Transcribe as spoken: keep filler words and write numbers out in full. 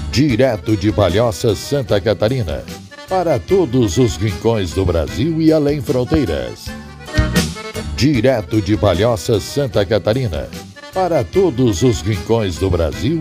Direto de Palhoça, Santa Catarina, para todos os rincões do Brasil e além fronteiras. Direto de Palhoça, Santa Catarina, para todos os rincões do Brasil